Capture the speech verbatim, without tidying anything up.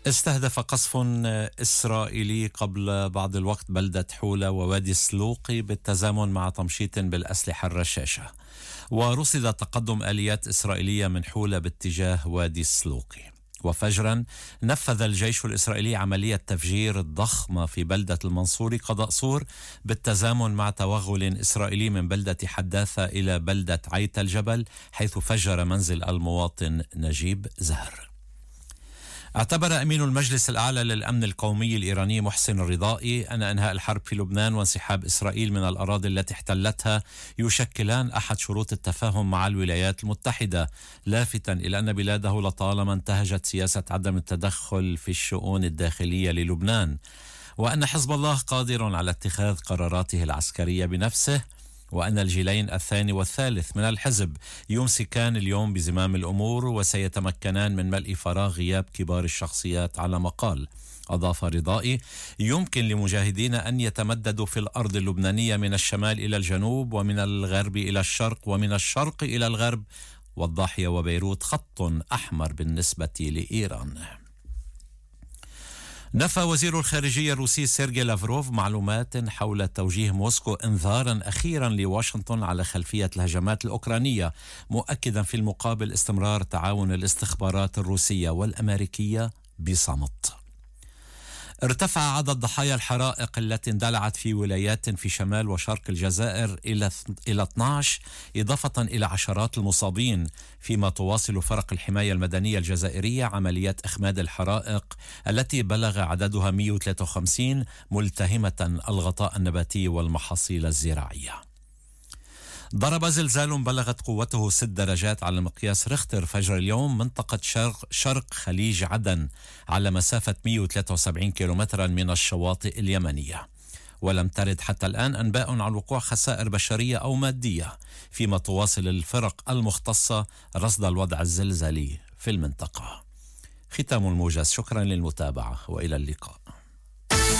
استهدف قصف إسرائيلي قبل بعض الوقت بلدة حولة ووادي السلوقي بالتزامن مع تمشيط بالأسلحة الرشاشة، ورصد تقدم آليات إسرائيلية من حولة باتجاه وادي السلوقي. وفجرا نفذ الجيش الإسرائيلي عملية تفجير ضخمة في بلدة المنصوري قضاء صور بالتزامن مع توغل إسرائيلي من بلدة حداثة إلى بلدة عيت الجبل، حيث فجر منزل المواطن نجيب زهر. اعتبر أمين المجلس الأعلى للأمن القومي الإيراني محسن الرضائي أن إنهاء الحرب في لبنان وانسحاب إسرائيل من الأراضي التي احتلتها يشكلان أحد شروط التفاهم مع الولايات المتحدة، لافتا إلى أن بلاده لطالما انتهجت سياسة عدم التدخل في الشؤون الداخلية للبنان، وأن حزب الله قادر على اتخاذ قراراته العسكرية بنفسه، وأن الجيلين الثاني والثالث من الحزب يمسكان اليوم بزمام الأمور وسيتمكنان من ملء فراغ غياب كبار الشخصيات على مقال. أضاف رضائي: يمكن لمجاهدين أن يتمددوا في الأرض اللبنانية من الشمال إلى الجنوب ومن الغرب إلى الشرق ومن الشرق إلى الغرب، والضاحية وبيروت خط أحمر بالنسبة لإيران. نفى وزير الخارجية الروسي سيرجي لافروف معلومات حول توجيه موسكو انذارا أخيرا لواشنطن على خلفية الهجمات الأوكرانية، مؤكدا في المقابل استمرار تعاون الاستخبارات الروسية والأمريكية بصمت. ارتفع عدد ضحايا الحرائق التي اندلعت في ولايات في شمال وشرق الجزائر إلى إلى اثني عشر، إضافة إلى عشرات المصابين، فيما تواصل فرق الحماية المدنية الجزائرية عمليات إخماد الحرائق التي بلغ عددها مئة وثلاثة وخمسين، ملتهمة الغطاء النباتي والمحاصيل الزراعية. ضرب زلزال بلغت قوته ست درجات على مقياس ريختر فجر اليوم منطقة شرق, شرق خليج عدن على مسافة مئة وثلاثة وسبعين كيلومترا من الشواطئ اليمنية، ولم ترد حتى الآن أنباء عن وقوع خسائر بشرية أو مادية، فيما تواصل الفرق المختصة رصد الوضع الزلزالي في المنطقة. ختام الموجز، شكرا للمتابعة وإلى اللقاء.